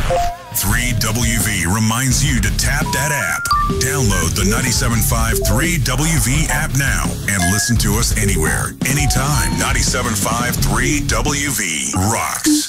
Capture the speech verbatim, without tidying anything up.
three W V reminds you to tap that app. Download the ninety-seven point five three W V app now and listen to us anywhere, anytime. ninety-seven point five three W V rocks.